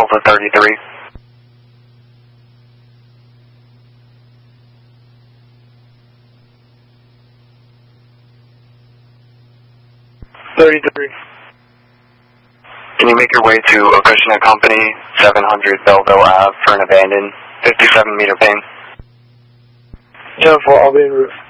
Delta 33. 33. Can you make your way to Acushnet Company, 700 Belleville Ave for an abandoned 57-meter pane? 10-4, I'll be en route.